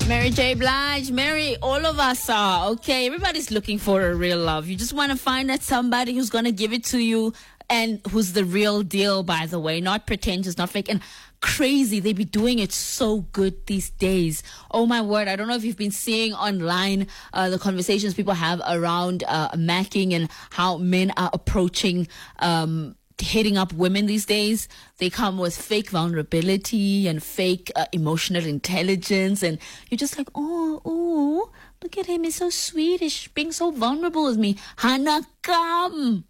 Mary J. Blige, Mary, all of us are, okay? Everybody's looking for a real love. You just want to find that somebody who's going to give it to you and who's the real deal, by the way, not pretentious, not fake. And crazy, they be doing it so good these days. Oh my word, I don't know if you've been seeing online the conversations people have around macking and how men are approaching hitting up women these days. They come with fake vulnerability and fake emotional intelligence, and you're just like, oh, look at him, he's so Swedish, being so vulnerable with me. Hanakam.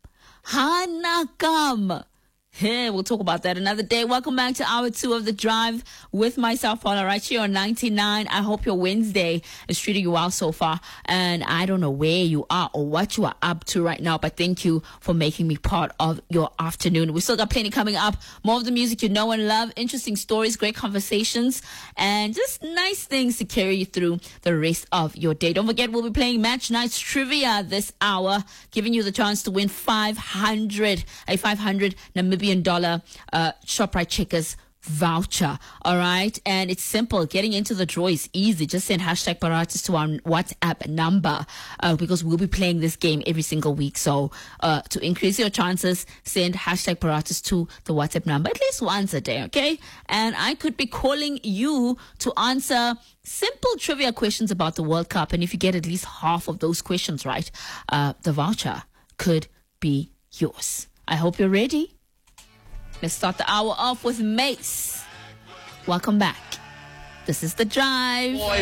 Hey, we'll talk about that another day. Welcome back to hour 2 of The Drive with myself, Paula, right here on 99. I hope your Wednesday is treating you well so far. And I don't know where you are or what you are up to right now, but thank you for making me part of your afternoon. We still got plenty coming up. More of the music you know and love, interesting stories, great conversations, and just nice things to carry you through the rest of your day. Don't forget, we'll be playing Match Nights Trivia this hour, giving you the chance to win a 500 Namibian dollar ShopRite Checkers voucher. All right, and it's simple. Getting into the draw is easy. Just send hashtag Paratus to our WhatsApp number because we'll be playing this game every single week. So to increase your chances, send hashtag Paratus to the WhatsApp number at least once a day, okay? And I could be calling you to answer simple trivia questions about the World Cup, and if you get at least half of those questions right, the voucher could be yours. I hope you're ready. Let's start the hour off with Mace. Welcome back. This is The Drive.